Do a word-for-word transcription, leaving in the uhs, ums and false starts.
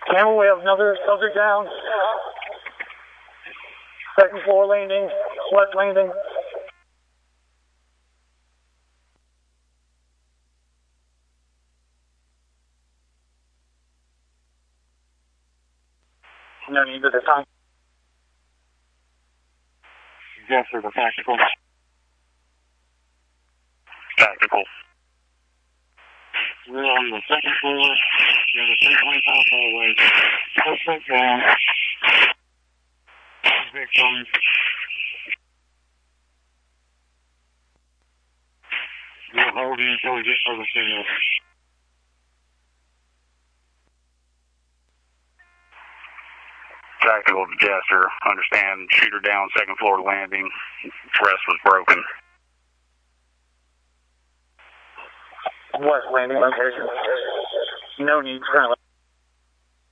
Camel, we have another subject down. Second floor landing, left landing. No need at the time. Yes, sir, the tactical. Tactical. We're on the second floor. We have a three twenty-five hallway. Suspect down. Victim. We'll hold you until we get further signal. Tactical to Jester. Understand. Shooter down, second floor landing. Rest was broken. West landing location. No need currently.